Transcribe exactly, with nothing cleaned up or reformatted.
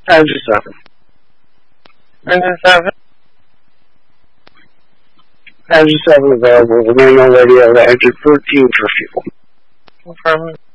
Engine seven. Engine seven. Engine seven available. Remaining on radio to engine fourteen for fuel. Confirm.